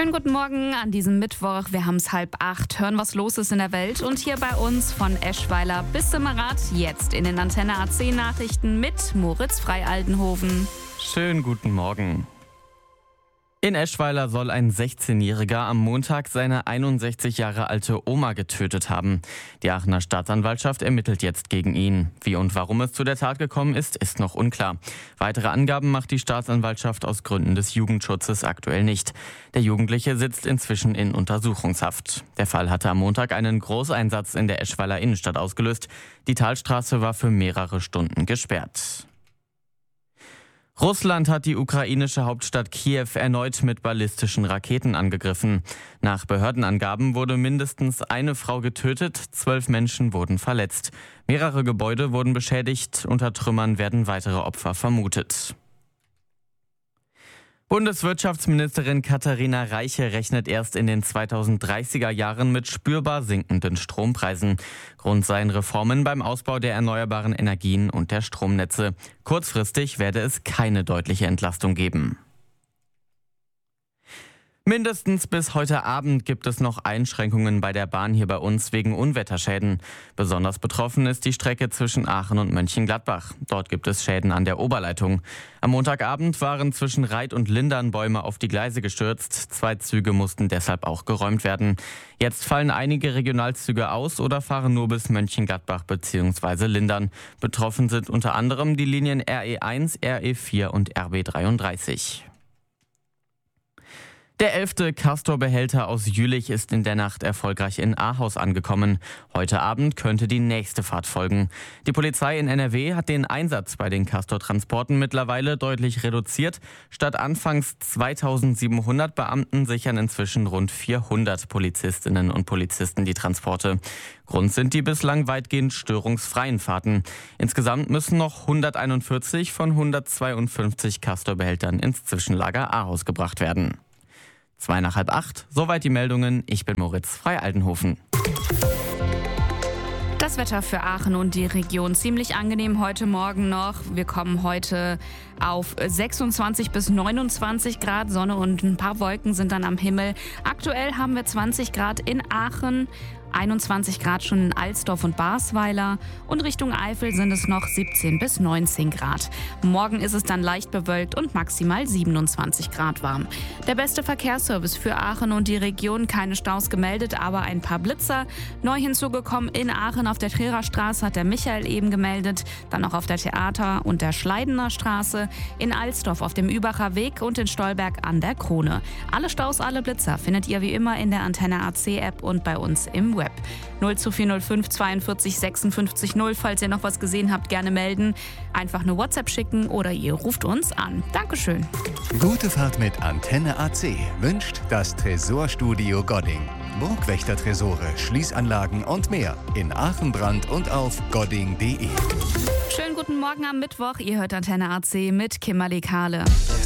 Schönen guten Morgen an diesem Mittwoch. Wir haben es 7:30. Hören, was los ist in der Welt. Und hier bei uns von Eschweiler bis Simmerath jetzt in den Antenne AC Nachrichten mit Moritz Freialdenhoven. Schönen guten Morgen. In Eschweiler soll ein 16-Jähriger am Montag seine 61 Jahre alte Oma getötet haben. Die Aachener Staatsanwaltschaft ermittelt jetzt gegen ihn. Wie und warum es zu der Tat gekommen ist noch unklar. Weitere Angaben macht die Staatsanwaltschaft aus Gründen des Jugendschutzes aktuell nicht. Der Jugendliche sitzt inzwischen in Untersuchungshaft. Der Fall hatte am Montag einen Großeinsatz in der Eschweiler Innenstadt ausgelöst. Die Talstraße war für mehrere Stunden gesperrt. Russland hat die ukrainische Hauptstadt Kiew erneut mit ballistischen Raketen angegriffen. Nach Behördenangaben wurde mindestens eine Frau getötet, 12 Menschen wurden verletzt. Mehrere Gebäude wurden beschädigt, unter Trümmern werden weitere Opfer vermutet. Bundeswirtschaftsministerin Katharina Reiche rechnet erst in den 2030er Jahren mit spürbar sinkenden Strompreisen. Grund seien Reformen beim Ausbau der erneuerbaren Energien und der Stromnetze. Kurzfristig werde es keine deutliche Entlastung geben. Mindestens bis heute Abend gibt es noch Einschränkungen bei der Bahn hier bei uns wegen Unwetterschäden. Besonders betroffen ist die Strecke zwischen Aachen und Mönchengladbach. Dort gibt es Schäden an der Oberleitung. Am Montagabend waren zwischen Reit und Lindern Bäume auf die Gleise gestürzt. 2 Züge mussten deshalb auch geräumt werden. Jetzt fallen einige Regionalzüge aus oder fahren nur bis Mönchengladbach bzw. Lindern. Betroffen sind unter anderem die Linien RE1, RE4 und RB33. Der 11. Castor-Behälter aus Jülich ist in der Nacht erfolgreich in Ahaus angekommen. Heute Abend könnte die nächste Fahrt folgen. Die Polizei in NRW hat den Einsatz bei den Castor-Transporten mittlerweile deutlich reduziert. Statt anfangs 2700 Beamten sichern inzwischen rund 400 Polizistinnen und Polizisten die Transporte. Grund sind die bislang weitgehend störungsfreien Fahrten. Insgesamt müssen noch 141 von 152 Castor-Behältern ins Zwischenlager Ahaus gebracht werden. 7:45, soweit die Meldungen. Ich bin Moritz Freialdenhoven. Das Wetter für Aachen und die Region ziemlich angenehm heute Morgen noch. Wir kommen heute auf 26 bis 29 Grad. Sonne und ein paar Wolken sind dann am Himmel. Aktuell haben wir 20 Grad in Aachen, 21 Grad schon in Alsdorf und Basweiler und Richtung Eifel sind es noch 17 bis 19 Grad. Morgen ist es dann leicht bewölkt und maximal 27 Grad warm. Der beste Verkehrsservice für Aachen und die Region, keine Staus gemeldet, aber ein paar Blitzer. Neu hinzugekommen in Aachen auf der Trierer Straße hat der Michael eben gemeldet, dann auch auf der Theater- und der Schleidener Straße, in Alsdorf auf dem Übacher Weg und in Stolberg an der Krone. Alle Staus, alle Blitzer findet ihr wie immer in der Antenne AC App und bei uns im Web. 02405 42 56 0, falls ihr noch was gesehen habt, gerne melden. Einfach eine WhatsApp schicken oder ihr ruft uns an. Dankeschön. Gute Fahrt mit Antenne AC wünscht das Tresorstudio Godding. Burgwächter-Tresore, Schließanlagen und mehr in Aachen, Brand und auf godding.de. Schönen guten Morgen am Mittwoch. Ihr hört Antenne AC mit Kimberly Kahle.